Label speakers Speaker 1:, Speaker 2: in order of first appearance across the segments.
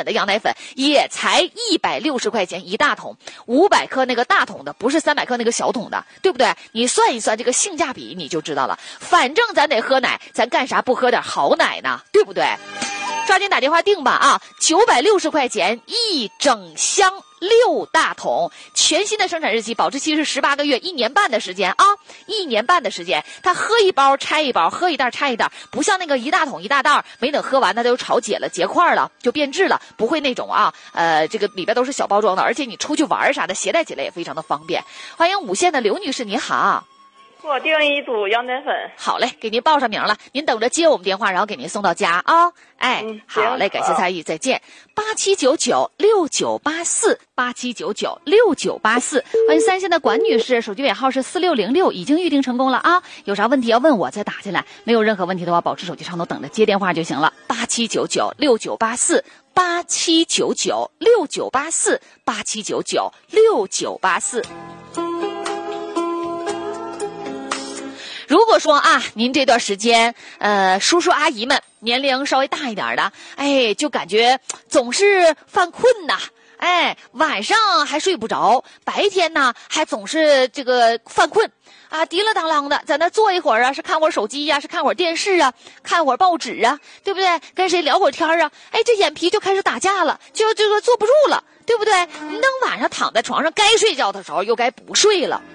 Speaker 1: 本的羊奶粉也才160块钱一大桶，500克那个大桶的，不是300克那个小桶的，对不对？你算一算这个性价比你就知道了。反正咱得喝奶，咱干啥不喝点好奶呢？对不对？抓紧打电话订吧啊！960块钱一整箱6大桶，全新的生产日期，保质期是18个月，1年半的时间啊，1年半的时间。它喝一包拆一包，喝一袋拆一袋，不像那个一大桶一大袋，没等喝完它就炒解了结块了，就变质了，不会那种啊。这个里边都是小包装的，而且你出去玩啥的携带起来也非常的方便。欢迎5线的刘女士，你好。
Speaker 2: 我订一组羊奶粉。
Speaker 1: 好嘞，给您报上名了，您等着接我们电话，然后给您送到家啊。哎，好嘞，感谢参与，再见。87996984，87996984。欢迎3线的管女士，手机尾号是4606，已经预定成功了啊。有啥问题要问我，再打进来。没有任何问题的话，保持手机畅通，等着接电话就行了。87996984，87996984，87996984。如果说啊，您这段时间，叔叔阿姨们年龄稍微大一点的，哎，就感觉总是犯困呐，哎，晚上还睡不着，白天呢还总是这个犯困啊，滴了当啷的，在那坐一会儿啊，是看会儿手机呀，是看会儿电视啊，看会儿报纸啊，对不对？跟谁聊会儿天啊，哎，这眼皮就开始打架了，就这个坐不住了，对不对？你等晚上躺在床上该睡觉的时候，又该不睡了。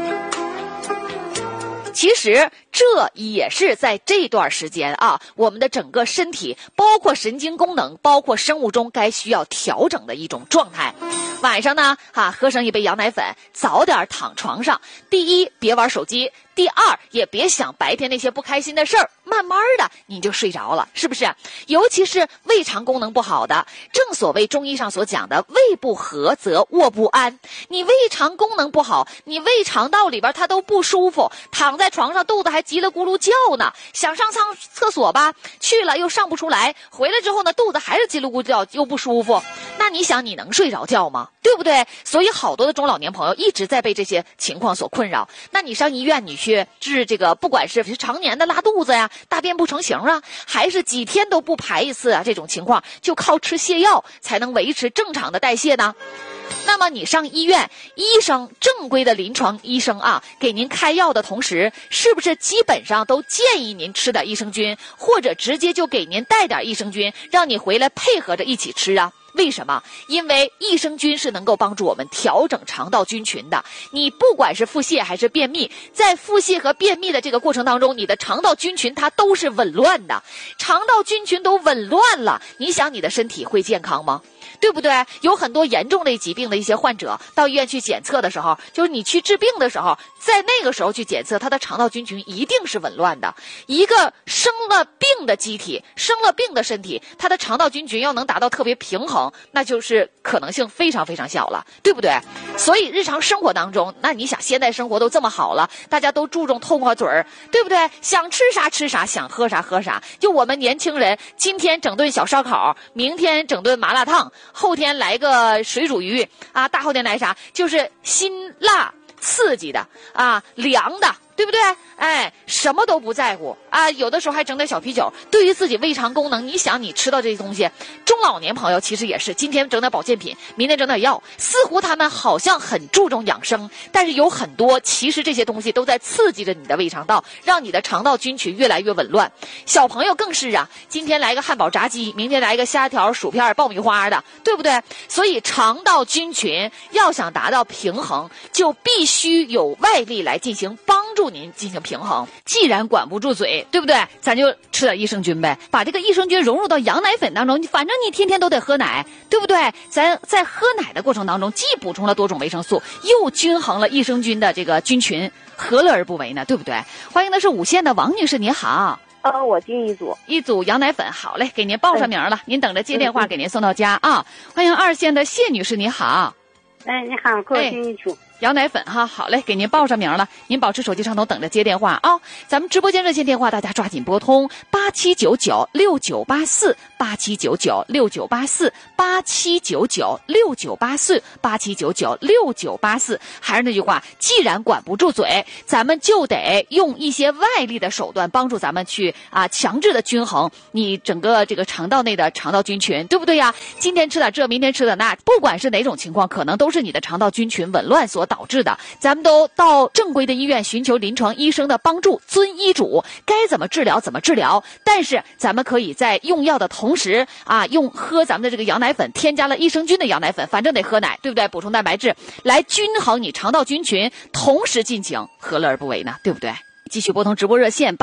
Speaker 1: 其实这也是在这段时间啊，我们的整个身体，包括神经功能，包括生物钟该需要调整的一种状态。晚上呢，喝上一杯羊奶粉，早点躺床上。第一，别玩手机；第二，也别想白天那些不开心的事儿，慢慢的你就睡着了，是不是？尤其是胃肠功能不好的，正所谓中医上所讲的胃不和则卧不安。你胃肠功能不好，你胃肠道里边它都不舒服，躺在床上肚子还叽里咕噜叫呢，想上厕所吧，去了又上不出来，回来之后呢，肚子还是叽里咕噜叫，又不舒服。那你想你能睡着觉吗？对不对？所以好多的中老年朋友一直在被这些情况所困扰。那你上医院你去治这个，不管是常年的拉肚子呀，大便不成形啊，还是几天都不排一次啊，这种情况就靠吃泻药才能维持正常的代谢呢。那么你上医院，医生正规的临床医生啊，给您开药的同时，是不是基本上都建议您吃点益生菌，或者直接就给您带点益生菌，让你回来配合着一起吃啊？为什么？因为益生菌是能够帮助我们调整肠道菌群的。你不管是腹泻还是便秘，在腹泻和便秘的这个过程当中，你的肠道菌群它都是紊乱的。肠道菌群都紊乱了，你想你的身体会健康吗？对不对？有很多严重类疾病的一些患者到医院去检测的时候，就是你去治病的时候，在那个时候去检测，他的肠道菌群一定是紊乱的。一个生了病的机体，生了病的身体，他的肠道菌群要能达到特别平衡，那就是可能性非常非常小了，对不对？所以日常生活当中，那你想现在生活都这么好了，大家都注重透过嘴儿，对不对？想吃啥吃啥，想喝啥喝啥。就我们年轻人，今天整顿小烧烤，明天整顿麻辣烫，后天来个水煮鱼啊，大后天来啥？就是辛辣刺激的啊，凉的，对不对？哎，什么都不在乎啊，有的时候还整点小啤酒。对于自己胃肠功能，你想你吃到这些东西，中老年朋友其实也是，今天整点保健品，明天整点药，似乎他们好像很注重养生，但是有很多其实这些东西都在刺激着你的胃肠道，让你的肠道菌群越来越紊乱。小朋友更是啊，今天来个汉堡炸鸡，明天来个虾条薯片爆米花的，对不对？所以肠道菌群要想达到平衡，就必须有外力来进行帮助您进行平衡。既然管不住嘴，对不对？咱就吃点益生菌呗，把这个益生菌融入到羊奶粉当中，反正你天天都得喝奶，对不对？咱在喝奶的过程当中，既补充了多种维生素，又均衡了益生菌的这个菌群，何乐而不为呢？对不对？欢迎的是5线的王女士，你好。
Speaker 2: 我订一组
Speaker 1: 羊奶粉，好嘞，给您报上名了，您等着接电话给您送到家啊。欢迎2线的谢女士，你好。
Speaker 2: 哎，你好，给我订一组。
Speaker 1: 羊奶粉哈，好嘞，给您报上名了，您保持手机畅通，等着接电话啊。咱们直播间热线电话，大家抓紧拨通87996984，87996984，87996984，还是那句话，既然管不住嘴，咱们就得用一些外力的手段帮助咱们去强制的均衡你整个这个肠道内的肠道菌群，对不对呀？今天吃点这，明天吃点那，不管是哪种情况，可能都是你的肠道菌群紊乱所导致的。咱们都到正规的医院寻求临床医生的帮助，遵医嘱，该怎么治疗怎么治疗。但是咱们可以在用药的同时用喝咱们的这个羊奶粉，添加了益生菌的羊奶粉，反正得喝奶，对不对？补充蛋白质来均衡你肠道菌群，同时进行，何乐而不为呢？对不对？继续拨通直播热线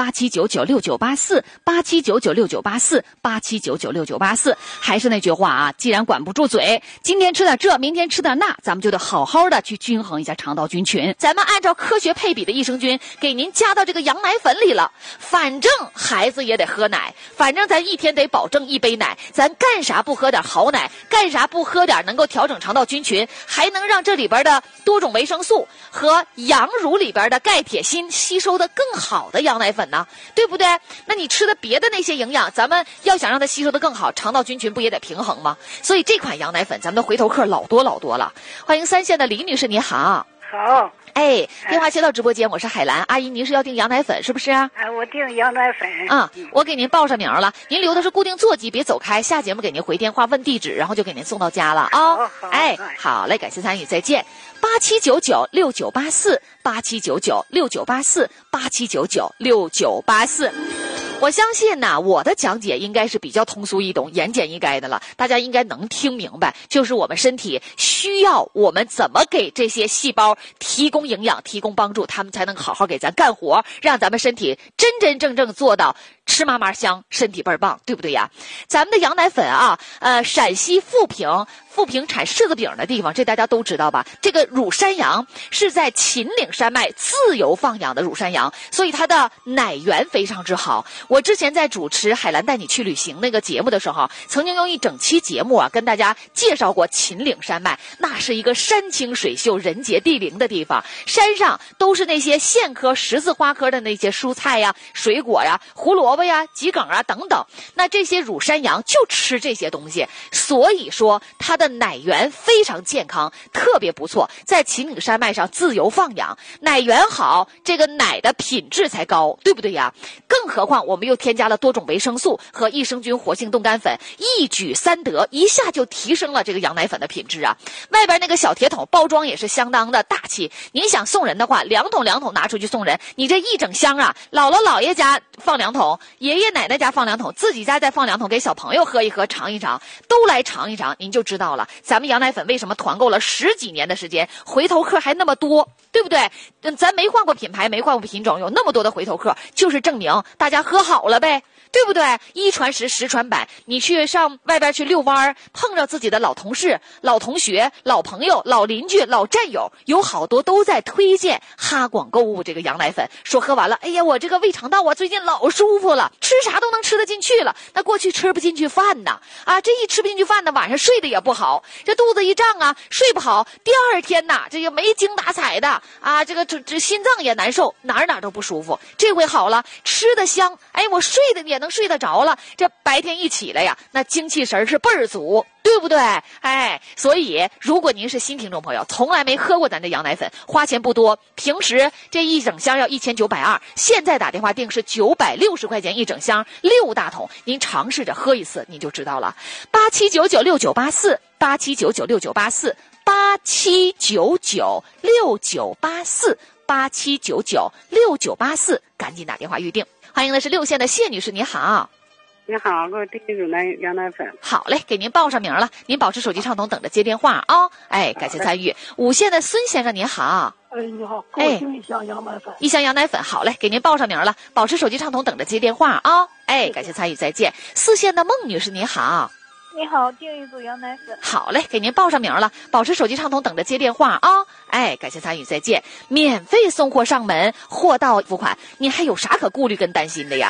Speaker 1: 87996984，87996984，87996984。还是那句话既然管不住嘴，今天吃点这，明天吃点那，咱们就得好好的去均衡一下肠道菌群。咱们按照科学配比的益生菌给您加到这个羊奶粉里了，反正孩子也得喝奶，反正咱一天得保证1杯奶，咱干啥不喝点好奶？干啥不喝点能够调整肠道菌群，还能让这里边的多种维生素和羊乳里边的钙铁锌吸收的更好的羊奶粉呢？对不对？那你吃的别的那些营养，咱们要想让它吸收的更好，肠道菌群不也得平衡吗？所以这款羊奶粉咱们的回头客老多了。欢迎3线的李女士，你好。
Speaker 3: 好。
Speaker 1: 电话接到直播间，我是海兰阿姨，您是要订羊奶粉是不是啊？
Speaker 3: 我订羊奶粉。
Speaker 1: 我给您报上名了，您留的是固定座机，别走开，下节目给您回电话问地址，然后就给您送到家了啊。好嘞，感谢参与，再见。87996984，87996984，87996984。我相信我的讲解应该是比较通俗易懂、言简意赅的了，大家应该能听明白，就是我们身体需要我们怎么给这些细胞提供营养、提供帮助，他们才能好好给咱干活，让咱们身体真真正正做到吃嘛嘛香，身体倍儿棒，对不对呀？咱们的羊奶粉陕西富平产柿子饼的地方，这大家都知道吧？这个乳山羊是在秦岭山脉自由放养的乳山羊，所以它的奶源非常之好。我之前在主持海兰带你去旅行那个节目的时候，曾经用一整期节目跟大家介绍过秦岭山脉，那是一个山清水秀、人杰地灵的地方，山上都是那些苋科、十字花科的那些蔬菜呀、水果呀、胡萝卜呀、桔梗等等。那这些乳山羊就吃这些东西，所以说它的奶源非常健康，特别不错，在秦岭山脉上自由放养，奶源好，这个奶的品质才高，对不对呀？更何况我们又添加了多种维生素和益生菌活性冻干粉，一举3得，一下就提升了这个羊奶粉的品质啊！外边那个小铁桶包装也是相当的大气，您想送人的话，2桶拿出去送人，你这一整箱姥姥姥爷家放2桶，爷爷奶奶家放2桶，自己家再放2桶，给小朋友喝一喝，尝一尝，都来尝一尝，您就知道了。咱们羊奶粉为什么团购了10几年的时间，回头客还那么多，对不对？咱没换过品牌，没换过品种，有那么多的回头客，就是证明大家喝好了呗，对不对？1传10，10传百，你去上外边去遛弯，碰着自己的老同事、老同学、老朋友、老邻居、老战友，有好多都在推荐哈广购物这个羊奶粉，说喝完了，哎呀，我这个胃肠道最近老舒服了，吃啥都能吃得进去了。那过去吃不进去饭呢，这一吃不进去饭呢，晚上睡得也不好，这肚子一胀睡不好，第2天这个没精打采的这个心脏也难受，哪都不舒服。这回好了，吃得香，我睡得也能睡得着了，这白天一起来呀，那精气神是倍儿足，对不对？所以如果您是新听众朋友，从来没喝过咱这羊奶粉，花钱不多，平时这一整箱要1920，现在打电话订是960块钱一整箱，6大桶，您尝试着喝一次，您就知道了。87996984，87996984，87996984，赶紧打电话预定。欢迎的是6线的谢女士，你好。
Speaker 3: 你好，给我订一组羊奶粉。
Speaker 1: 好嘞，给您报上名了，您保持手机畅通，等着接电话啊。感谢参与。5线的孙先生，您好。
Speaker 4: 你好，给我订1箱羊奶粉。
Speaker 1: 1箱羊奶粉，好嘞，给您报上名了，保持手机畅通，等着接电话啊。感谢参与，再见。4线的孟女士，您好。
Speaker 2: 你好，订1组羊奶粉。
Speaker 1: 好嘞，给您报上名了，保持手机畅通，等着接电话啊。感谢参与，再见。免费送货上门，货到付款，您还有啥可顾虑跟担心的呀？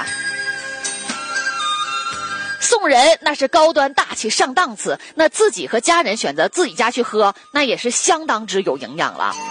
Speaker 1: 送人那是高端大气上档次，那自己和家人选择自己家去喝，那也是相当之有营养了。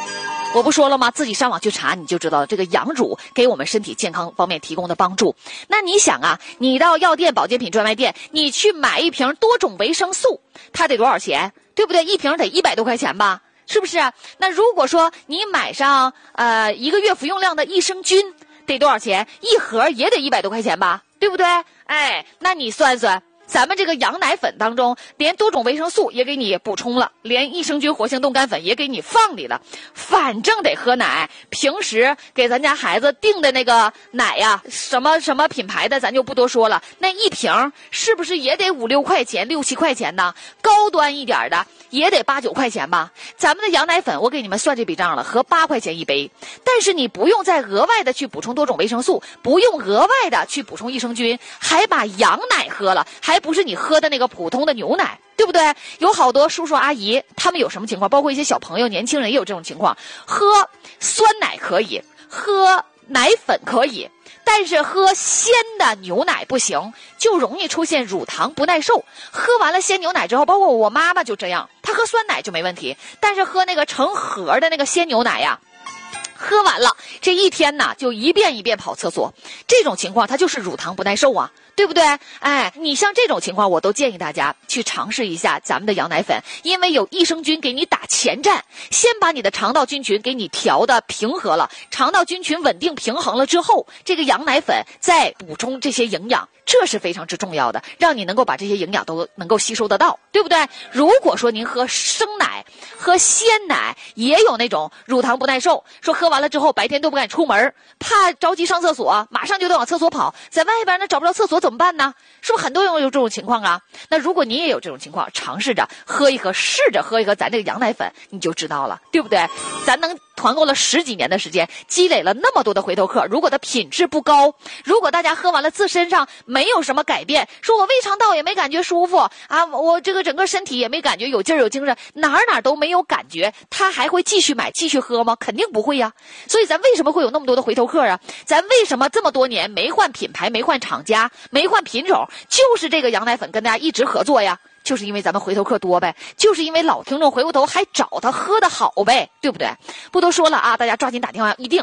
Speaker 1: 我不说了吗？自己上网去查你就知道了，这个羊乳给我们身体健康方面提供的帮助。那你想啊，你到药店、保健品专卖店，你去买一瓶多种维生素，它得多少钱？对不对？一瓶得100多块钱吧？是不是？那如果说你买上1个月服用量的益生菌，得多少钱？一盒也得100多块钱吧？对不对？哎，那你算算。咱们这个羊奶粉当中，连多种维生素也给你补充了，连益生菌活性冻干粉也给你放里了。反正得喝奶，平时给咱家孩子订的那个奶呀，什么什么品牌的咱就不多说了，那一瓶是不是也得5、6块钱、6、7块钱呢？高端一点的也得8、9块钱吧？咱们的羊奶粉我给你们算这笔账了，合8块钱一杯。但是你不用再额外的去补充多种维生素，不用额外的去补充益生菌，还把羊奶喝了，还不是你喝的那个普通的牛奶，对不对？有好多叔叔阿姨他们有什么情况，包括一些小朋友年轻人也有这种情况，喝酸奶可以，喝奶粉可以，但是喝鲜的牛奶不行，就容易出现乳糖不耐受。喝完了鲜牛奶之后，包括我妈妈就这样，她喝酸奶就没问题，但是喝那个成盒的那个鲜牛奶呀，喝完了这一天呢就一遍一遍跑厕所，这种情况它就是乳糖不耐受啊，对不对？哎，你像这种情况，我都建议大家去尝试一下咱们的羊奶粉，因为有益生菌给你打前站，先把你的肠道菌群给你调的平和了，肠道菌群稳定平衡了之后，这个羊奶粉再补充这些营养，这是非常之重要的，让你能够把这些营养都能够吸收得到，对不对？如果说您喝生奶、喝鲜奶，也有那种乳糖不耐受，说喝完了之后白天都不敢出门，怕着急上厕所，马上就得往厕所跑，在外边呢找不着厕所怎么办呢？是不是很多人有这种情况啊？那如果你也有这种情况，尝试着喝一喝，试着喝一喝咱这个羊奶粉，你就知道了，对不对？咱能团购了10几年的时间，积累了那么多的回头客，如果它品质不高，如果大家喝完了自身上没有什么改变，说我胃肠道也没感觉舒服啊，我这个整个身体也没感觉有劲儿有精神，哪儿都没有感觉，他还会继续买继续喝吗？肯定不会呀。所以咱为什么会有那么多的回头客啊？咱为什么这么多年没换品牌、没换厂家、没换品种，就是这个羊奶粉跟大家一直合作呀？就是因为咱们回头客多呗，就是因为老听众回过头还找他喝的好呗，对不对？不多说了啊，大家抓紧打电话预定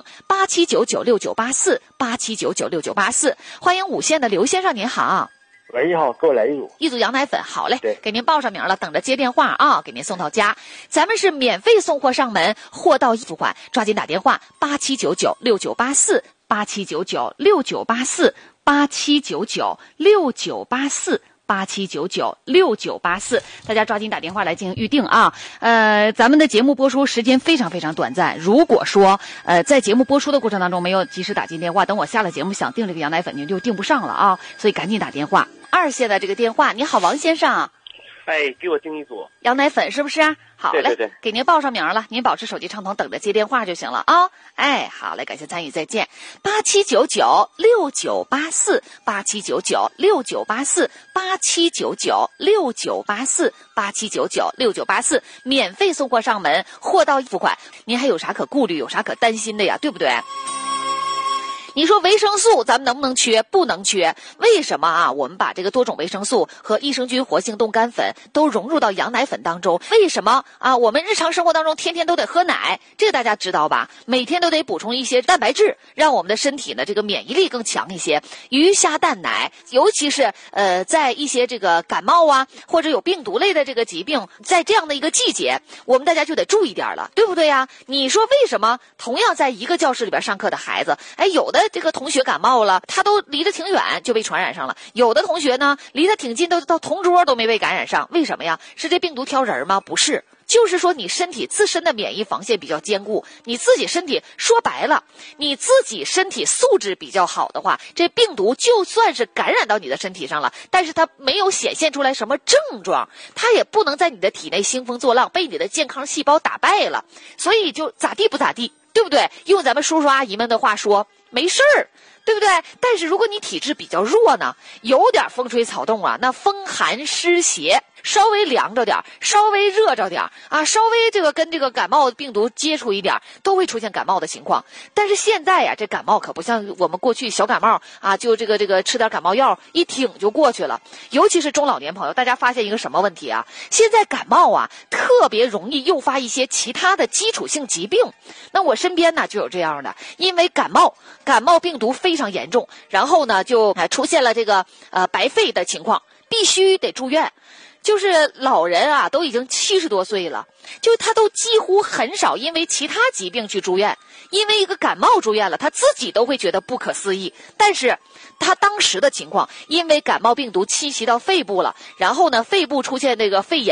Speaker 1: 87996984 87996984，欢迎5线的刘先生，您好。
Speaker 5: 喂，你好，给我来
Speaker 1: 一组羊奶粉，好嘞，
Speaker 5: 对，
Speaker 1: 给您报上名了，等着接电话啊，给您送到家。咱们是免费送货上门，货到付款，抓紧打电话87996984 87996984 87996984 87996984，大家抓紧打电话来进行预定啊！咱们的节目播出时间非常非常短暂，如果说在节目播出的过程当中没有及时打进电话，等我下了节目想订这个羊奶粉您就订不上了啊！所以赶紧打电话。2线的这个电话，你好，王先生。
Speaker 5: 哎，给我订一组
Speaker 1: 羊奶粉是不是？好嘞，
Speaker 5: 对对对，
Speaker 1: 给您报上名了，您保持手机畅通，等着接电话就行了啊！哎，好嘞，感谢参与，再见。87996984 87996984 87996984 87996984，免费送货上门，货到付款。您还有啥可顾虑，有啥可担心的呀？对不对？你说维生素咱们能不能缺？不能缺。为什么啊？我们把这个多种维生素和益生菌活性冻干粉都融入到羊奶粉当中。为什么啊？我们日常生活当中天天都得喝奶，这个大家知道吧？每天都得补充一些蛋白质，让我们的身体呢这个免疫力更强一些。鱼虾蛋奶，尤其是在一些这个感冒啊或者有病毒类的这个疾病，在这样的一个季节，我们大家就得注意点了，对不对呀？你说为什么同样在一个教室里边上课的孩子，哎，有的这个同学感冒了，他都离得挺远就被传染上了，有的同学呢离得挺近，都到同桌都没被感染上，为什么呀？是这病毒挑人吗？不是，就是说你身体自身的免疫防线比较坚固，你自己身体说白了，你自己身体素质比较好的话，这病毒就算是感染到你的身体上了，但是它没有显现出来什么症状，它也不能在你的体内兴风作浪，被你的健康细胞打败了，所以就咋地不咋地，对不对？用咱们叔叔阿姨们的话说，没事儿， 对不对？但是如果你体质比较弱呢，有点风吹草动啊，那风寒湿邪，稍微凉着点，稍微热着点啊，稍微这个跟这个感冒病毒接触一点，都会出现感冒的情况。但是现在呀，这感冒可不像我们过去小感冒啊，就这个吃点感冒药一挺就过去了。尤其是中老年朋友，大家发现一个什么问题啊？现在感冒啊，特别容易诱发一些其他的基础性疾病。那我身边呢就有这样的，因为感冒病毒非常严重，然后呢就出现了这个白肺的情况，必须得住院。就是老人啊，都已经70多岁了，就他都几乎很少因为其他疾病去住院，因为一个感冒住院了，他自己都会觉得不可思议。但是他当时的情况，因为感冒病毒侵袭到肺部了，然后呢，肺部出现这个肺炎。